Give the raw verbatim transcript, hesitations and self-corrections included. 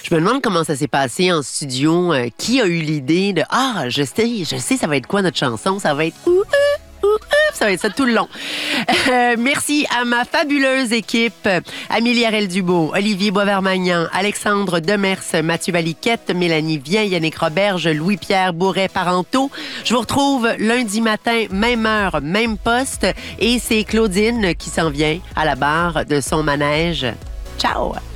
Je me demande comment ça s'est passé en studio. Euh, qui a eu l'idée de « Ah, je sais, je sais, ça va être quoi notre chanson? Ça va être... Ouh, ouh, ouh, ça va être ça tout le long. » Euh, merci à ma fabuleuse équipe. Amélie Arel-Dubo, Olivier Boisvert-Magnan, Alexandre Demers, Mathieu Valiquette, Mélanie Vien, Yannick Roberge, Louis-Pierre Bourret-Parenteau. Je vous retrouve lundi matin, même heure, même poste. Et c'est Claudine qui s'en vient à la barre de son manège. Ciao!